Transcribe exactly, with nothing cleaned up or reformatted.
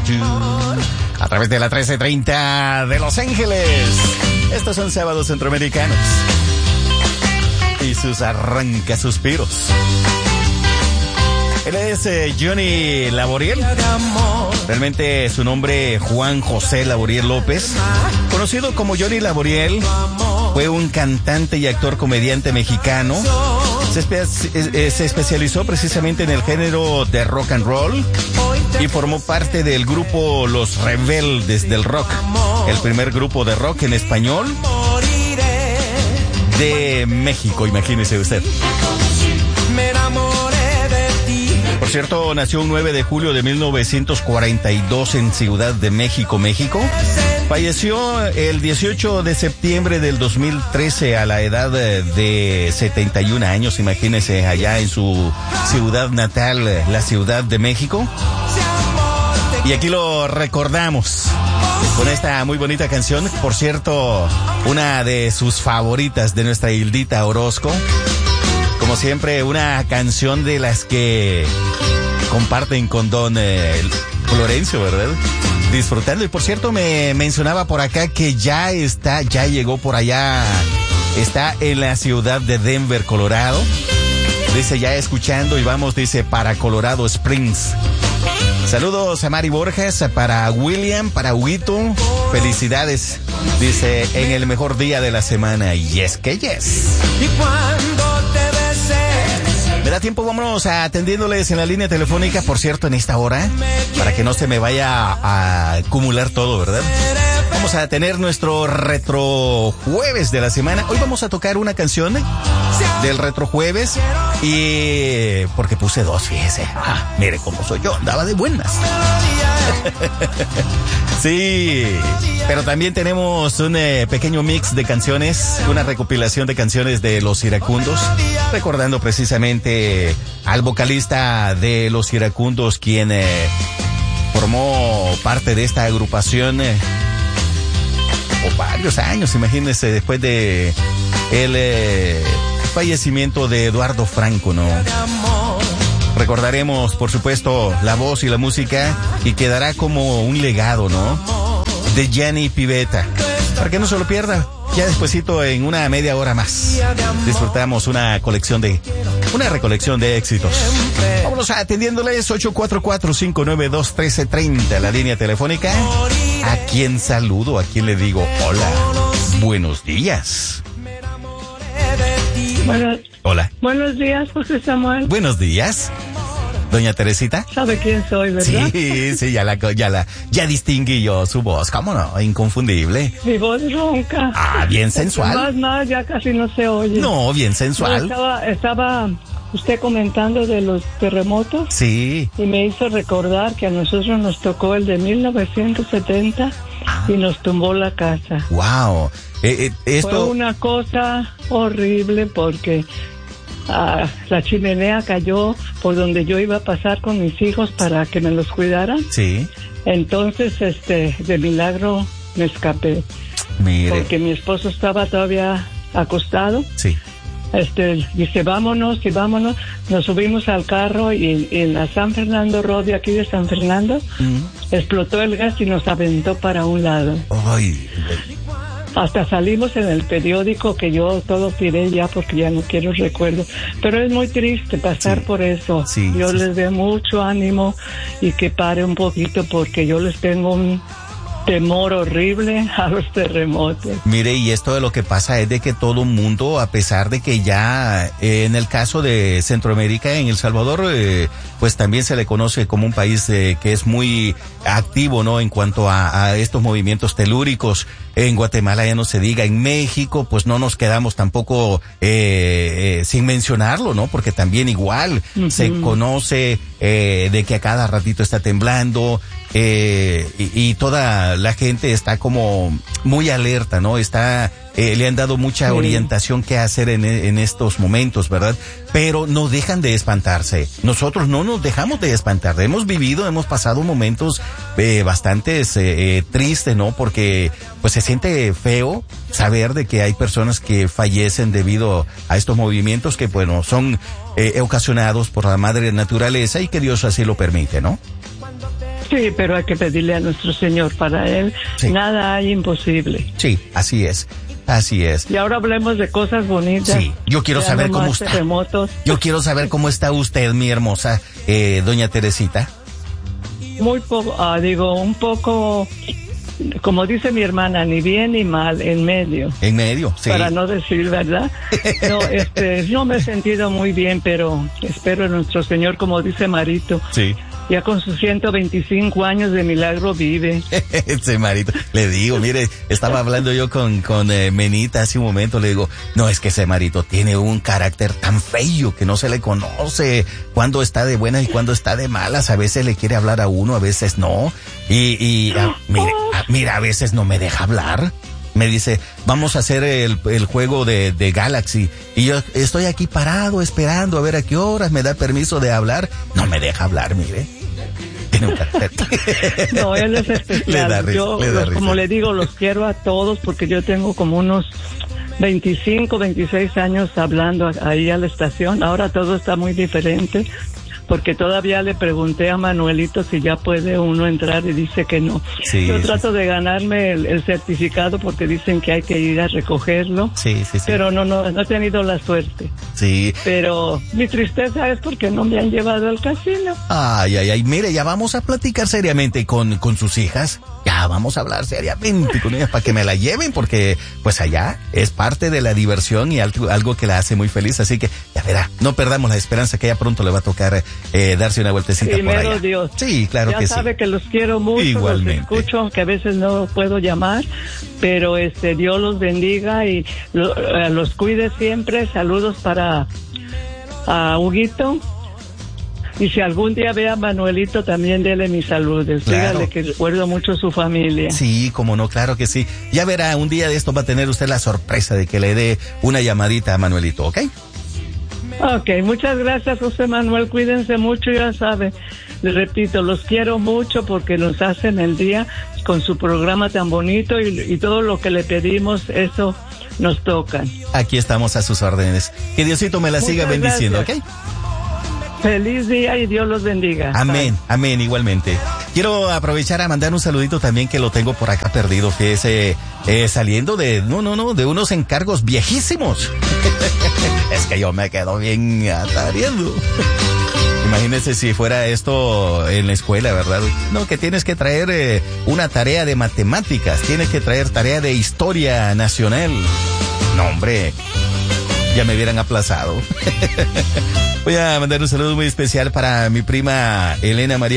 A través de la trece treinta de Los Ángeles. Estos son Sábados Centroamericanos y sus arrancasuspiros. Él es eh, Johnny Laboriel. Realmente su nombre Juan José Laboriel López, conocido como Johnny Laboriel. Fue un cantante y actor comediante mexicano. Se, espe- se especializó precisamente en el género de rock and roll y formó parte del grupo Los Rebeldes del Rock, el primer grupo de rock en español de México, imagínese usted. Por cierto, nació un nueve de julio de mil novecientos cuarenta y dos en Ciudad de México, México. Falleció el dieciocho de septiembre del dos mil trece a la edad de setenta y un años, imagínese, allá en su ciudad natal, la Ciudad de México. Y aquí lo recordamos con esta muy bonita canción, por cierto, una de sus favoritas de nuestra Hildita Orozco. Como siempre, una canción de las que comparten con don eh, Florencio, ¿verdad? Disfrutando. Y por cierto, me mencionaba por acá que ya está, ya llegó por allá, está en la ciudad de Denver, Colorado. Dice, ya escuchando y vamos, dice, para Colorado Springs. Saludos a Mari Borges, para William, para Huguito. Felicidades, dice, en el mejor día de la semana. Y es que yes. Y cuando te besé. Me da tiempo, vámonos atendiéndoles en la línea telefónica, por cierto, en esta hora, para que no se me vaya a acumular todo, ¿verdad? Vamos a tener nuestro retro jueves de la semana. Hoy vamos a tocar una canción del retro jueves y porque puse dos, fíjese. Ah, mire cómo soy yo, andaba de buenas. Sí, pero también tenemos un eh, pequeño mix de canciones, una recopilación de canciones de Los Iracundos, recordando precisamente al vocalista de Los Iracundos, quien eh, formó parte de esta agrupación eh, por varios años, imagínense, después de el eh, fallecimiento de Eduardo Franco, ¿no? Recordaremos, por supuesto, la voz y la música y quedará como un legado, ¿no? De Gianni Pivetta. Para que no se lo pierda, ya despuesito en una media hora más disfrutamos una colección de, una recolección de éxitos. Vámonos atendiéndoles ocho cuatro cuatro, cinco nueve dos, uno tres tres cero, la línea telefónica. ¿A quién saludo? ¿A quién le digo hola? Buenos días. Bueno, hola. Buenos días, José Samuel. Buenos días. Doña Teresita. ¿Sabe quién soy, verdad? Sí, sí, ya la, ya la, ya distinguí yo su voz, ¿cómo no? Inconfundible. Mi voz ronca. Ah, bien sensual. Más, más, ya casi no se oye. No, bien sensual. No, estaba, estaba usted comentando de los terremotos. Sí. Y me hizo recordar que a nosotros nos tocó el de mil novecientos setenta ah. y nos tumbó la casa. Wow. Eh, eh, esto... Fue una cosa horrible porque ah, la chimenea cayó por donde yo iba a pasar con mis hijos para que me los cuidaran. Sí. Entonces, este, de milagro me escapé. Mire. Porque mi esposo estaba todavía acostado. Sí. Este, dice, vámonos y vámonos. Nos subimos al carro y, y en la San Fernando Road de aquí de San Fernando mm. explotó el gas y nos aventó para un lado. Ay. Hasta salimos en el periódico, que yo todo tiré ya porque ya no quiero recuerdo. Pero es muy triste pasar sí, por eso. Sí, yo sí, les doy mucho ánimo y que pare un poquito porque yo les tengo un temor horrible a los terremotos. Mire, y esto de lo que pasa es de que todo el mundo, a pesar de que ya eh, en el caso de Centroamérica, en El Salvador, eh, pues también se le conoce como un país eh, que es muy activo, ¿no? En cuanto a, a estos movimientos telúricos. En Guatemala ya no se diga, en México pues no nos quedamos tampoco eh, eh, sin mencionarlo, ¿no? Porque también igual uh-huh. se conoce eh, de que a cada ratito está temblando eh, y, y toda la gente está como muy alerta, ¿no? Está eh, le han dado mucha sí. orientación qué hacer en, en estos momentos, ¿verdad? Pero no dejan de espantarse. Nosotros no nos dejamos de espantar. Hemos vivido, hemos pasado momentos eh, bastante eh, tristes, ¿no? Porque pues se siente feo saber de que hay personas que fallecen debido a estos movimientos que, bueno, son eh, ocasionados por la madre naturaleza y que Dios así lo permite, ¿no? Sí, pero hay que pedirle a nuestro Señor. Para Él Sí. nada hay imposible. Sí, así es, así es. Y ahora hablemos de cosas bonitas. Sí, yo quiero Ya saber no cómo más está. terremotos. Yo quiero saber cómo está usted, mi hermosa eh, doña Teresita. Muy poco, ah, digo, un poco, como dice mi hermana, ni bien ni mal, en medio. En medio, sí. Para no decir verdad. No, este, no me he sentido muy bien, pero espero en nuestro Señor, como dice Marito. Sí. Ya con sus ciento veinticinco años de milagro vive. Ese marito, le digo, mire, estaba hablando yo con, con eh, Menita hace un momento, le digo, no, es que ese marito tiene un carácter tan feo que no se le conoce cuándo está de buenas y cuándo está de malas, a veces le quiere hablar a uno, a veces no, y, y a, mire, a, mira, a veces no me deja hablar. Me dice, vamos a hacer el, el juego de, de Galaxy. Y yo estoy aquí parado, esperando a ver a qué horas me da permiso de hablar. No me deja hablar, mire. Tiene un carácter. No, él es especial. Le da risa, yo, le da los- risa. como le digo, los quiero a todos porque yo tengo como unos veinticinco, veintiséis años hablando ahí a la estación. Ahora todo está muy diferente porque todavía le pregunté a Manuelito si ya puede uno entrar y dice que no. Sí, yo sí, trato de ganarme el, el certificado porque dicen que hay que ir a recogerlo. Sí, sí, sí. Pero no, no, no he tenido la suerte. Sí. Pero mi tristeza es porque no me han llevado al casino. Ay, ay, ay, mire, ya vamos a platicar seriamente con, con sus hijas. Ya vamos a hablar seriamente con ellas para que me la lleven porque pues allá es parte de la diversión y algo, algo que la hace muy feliz. Así que ya verá, no perdamos la esperanza que ya pronto le va a tocar eh, darse una vueltecita por Primero allá. Dios. Sí, claro ya que sabe sí. que los quiero mucho, Igualmente. los escucho, aunque a veces no puedo llamar, pero este Dios los bendiga y lo- eh, los cuide siempre. Saludos para a Huguito. Y si algún día ve a Manuelito, también dele mis saludos. Claro. Dígale que recuerdo mucho a su familia. Sí, como no, claro que sí. Ya verá, un día de esto va a tener usted la sorpresa de que le dé una llamadita a Manuelito, ¿ok? Ok, muchas gracias, José Manuel. Cuídense mucho, ya sabe. Les repito, los quiero mucho porque nos hacen el día con su programa tan bonito y, y todo lo que le pedimos, eso nos toca. Aquí estamos a sus órdenes. Que Diosito me la Muchas siga bendiciendo, gracias. ¿ok? Feliz día y Dios los bendiga. Amén, amén, igualmente. Quiero aprovechar a mandar un saludito también que lo tengo por acá perdido, fíjese, eh, saliendo de, no, no, no, de unos encargos viejísimos. Es que yo me quedo bien atareado. Imagínese si fuera esto en la escuela, ¿verdad? No, que tienes que traer eh, una tarea de matemáticas, tienes que traer tarea de historia nacional. No, hombre, ya me hubieran aplazado. Voy a mandar un saludo muy especial para mi prima Elena María